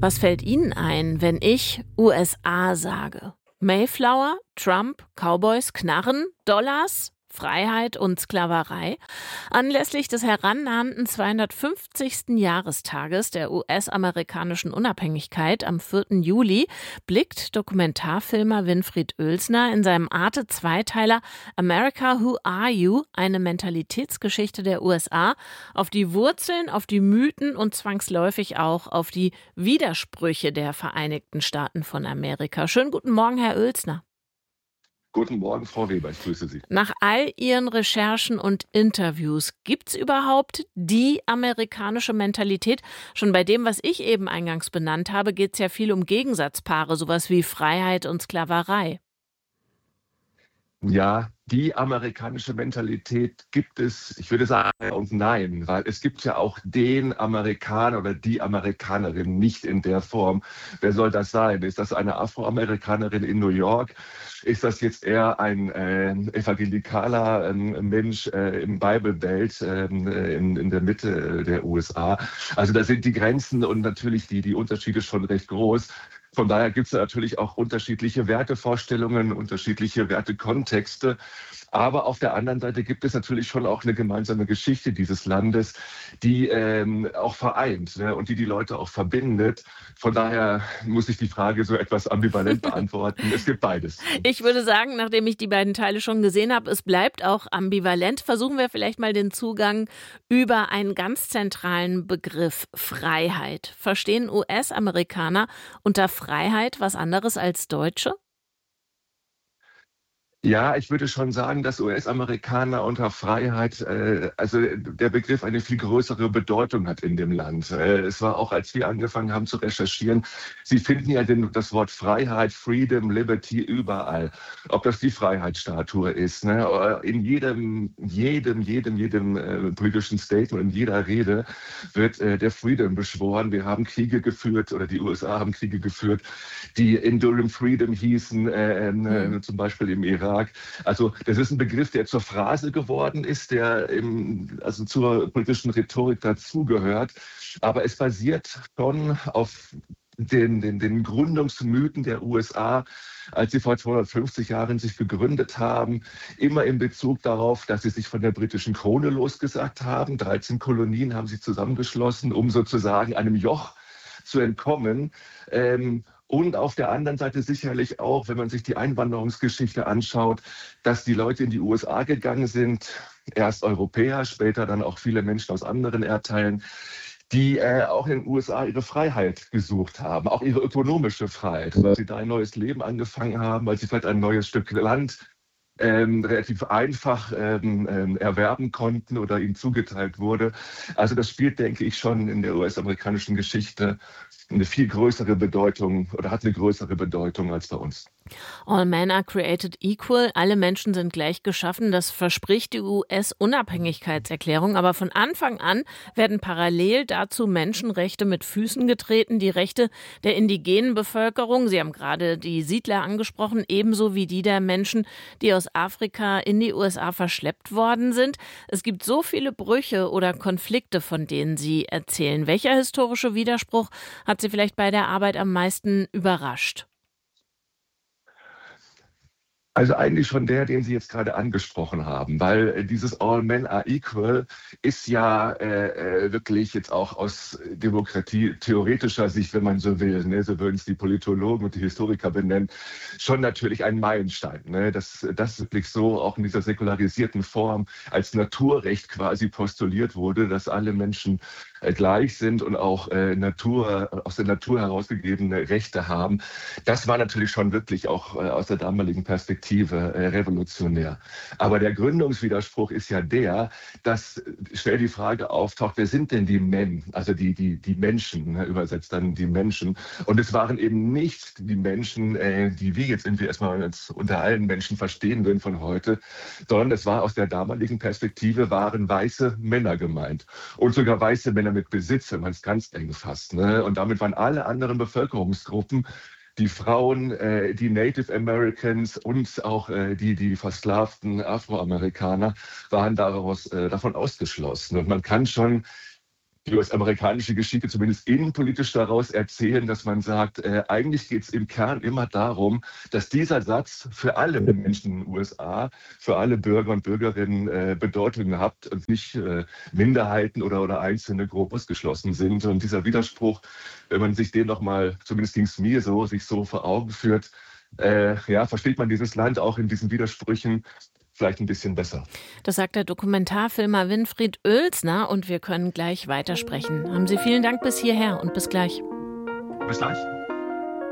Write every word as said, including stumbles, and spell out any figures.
Was fällt Ihnen ein, wenn ich U S A sage? Mayflower, Trump, Cowboys, Knarren, Dollars, Freiheit und Sklaverei? Anlässlich des herannahenden zweihundertfünfzigsten Jahrestages der U S-amerikanischen Unabhängigkeit am vierten Juli blickt Dokumentarfilmer Winfried Oelsner in seinem Arte-Zweiteiler America, Who Are You? Eine Mentalitätsgeschichte der U S A auf die Wurzeln, auf die Mythen und zwangsläufig auch auf die Widersprüche der Vereinigten Staaten von Amerika. Schönen guten Morgen, Herr Oelsner. Guten Morgen, Frau Weber, ich grüße Sie. Nach all Ihren Recherchen und Interviews, gibt es überhaupt die amerikanische Mentalität? Schon bei dem, was ich eben eingangs benannt habe, geht es ja viel um Gegensatzpaare, sowas wie Freiheit und Sklaverei. Ja, die amerikanische Mentalität gibt es, ich würde sagen, ja und nein, weil es gibt ja auch den Amerikaner oder die Amerikanerin nicht in der Form. Wer soll das sein? Ist das eine Afroamerikanerin in New York? Ist das jetzt eher ein äh, evangelikaler äh, Mensch äh, im Bible Belt äh, in, in der Mitte der U S A? Also da sind die Grenzen und natürlich die, die Unterschiede schon recht groß. Von daher gibt es natürlich auch unterschiedliche Wertevorstellungen, unterschiedliche Wertekontexte. Aber auf der anderen Seite gibt es natürlich schon auch eine gemeinsame Geschichte dieses Landes, die ähm, auch vereint, ne, und die die Leute auch verbindet. Von daher muss ich die Frage so etwas ambivalent beantworten. Es gibt beides. Ich würde sagen, nachdem ich die beiden Teile schon gesehen habe, es bleibt auch ambivalent. Versuchen wir vielleicht mal den Zugang über einen ganz zentralen Begriff: Freiheit. Verstehen U S-Amerikaner unter Freiheit was anderes als Deutsche? Ja, ich würde schon sagen, dass U S-Amerikaner unter Freiheit, äh, also der Begriff eine viel größere Bedeutung hat in dem Land. Äh, es war auch, als wir angefangen haben zu recherchieren, Sie finden ja den, das Wort Freiheit, Freedom, Liberty überall. Ob das die Freiheitsstatue ist, ne? In jedem, jedem, jedem, jedem äh, politischen Statement, in jeder Rede wird äh, der Freedom beschworen. Wir haben Kriege geführt, oder die U S A haben Kriege geführt, die Enduring Freedom hießen, äh, äh, zum Beispiel im Irak. Also das ist ein Begriff, der zur Phrase geworden ist, der im, also zur politischen Rhetorik dazugehört. Aber es basiert schon auf den, den, den Gründungsmythen der U S A, als sie vor zweihundertfünfzig Jahren sich gegründet haben, immer in Bezug darauf, dass sie sich von der britischen Krone losgesagt haben. dreizehn Kolonien haben sie zusammengeschlossen, um sozusagen einem Joch zu entkommen. Ähm, Und auf der anderen Seite sicherlich auch, wenn man sich die Einwanderungsgeschichte anschaut, dass die Leute in die U S A gegangen sind, erst Europäer, später dann auch viele Menschen aus anderen Erdteilen, die äh, auch in den U S A ihre Freiheit gesucht haben, auch ihre ökonomische Freiheit, weil sie da ein neues Leben angefangen haben, weil sie vielleicht ein neues Stück Land ähm, relativ einfach ähm, ähm, erwerben konnten oder ihnen zugeteilt wurde. Also das spielt, denke ich, schon in der U S-amerikanischen Geschichte eine viel größere Bedeutung oder hat eine größere Bedeutung als bei uns. All men are created equal. Alle Menschen sind gleich geschaffen. Das verspricht die U S-Unabhängigkeitserklärung. Aber von Anfang an werden parallel dazu Menschenrechte mit Füßen getreten. Die Rechte der indigenen Bevölkerung, Sie haben gerade die Siedler angesprochen, ebenso wie die der Menschen, die aus Afrika in die U S A verschleppt worden sind. Es gibt so viele Brüche oder Konflikte, von denen Sie erzählen. Welcher historische Widerspruch hat Sie vielleicht bei der Arbeit am meisten überrascht? Also eigentlich schon der, den Sie jetzt gerade angesprochen haben, weil äh, dieses All men are equal ist ja äh, äh, wirklich jetzt auch aus Demokratie theoretischer Sicht, wenn man so will, ne, so würden es die Politologen und die Historiker benennen, schon natürlich ein Meilenstein. Ne, dass das wirklich so auch in dieser säkularisierten Form als Naturrecht quasi postuliert wurde, dass alle Menschen äh, gleich sind und auch äh, Natur, aus der Natur herausgegebene Rechte haben. Das war natürlich schon wirklich auch äh, aus der damaligen Perspektive äh, revolutionär. Aber der Gründungswiderspruch ist ja der, dass schnell die Frage auftaucht, wer sind denn die Men, also die, die, die Menschen, ne, übersetzt dann die Menschen. Und es waren eben nicht die Menschen, äh, die wir jetzt irgendwie erstmal jetzt unter allen Menschen verstehen würden von heute, sondern es war aus der damaligen Perspektive, waren weiße Männer gemeint. Und sogar weiße Männer mit Besitz, wenn man es ganz eng fasst. Ne? Und damit waren alle anderen Bevölkerungsgruppen, die Frauen, äh, die Native Americans und auch äh, die, die versklavten Afroamerikaner waren daraus, äh, davon ausgeschlossen. Und man kann schon die U S-amerikanische Geschichte zumindest innenpolitisch daraus erzählen, dass man sagt, äh, eigentlich geht es im Kern immer darum, dass dieser Satz für alle Menschen in den U S A, für alle Bürger und Bürgerinnen äh, Bedeutung hat und nicht äh, Minderheiten oder, oder einzelne grob ausgeschlossen sind. Und dieser Widerspruch, wenn man sich den nochmal, zumindest ging es mir so, sich so vor Augen führt, äh, ja, versteht man dieses Land auch in diesen Widersprüchen vielleicht ein bisschen besser. Das sagt der Dokumentarfilmer Winfried Oelsner und wir können gleich weitersprechen. Haben Sie vielen Dank bis hierher und bis gleich. Bis gleich.